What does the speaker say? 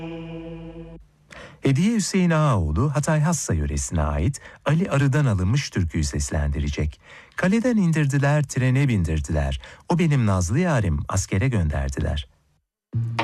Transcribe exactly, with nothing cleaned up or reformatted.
Hediye Hüseyin Ağaoğlu, Hatay Hassa yöresine ait Ali Arı'dan alınmış türküyü seslendirecek. Kaleden indirdiler, trene bindirdiler. O benim nazlı yarim, askere gönderdiler.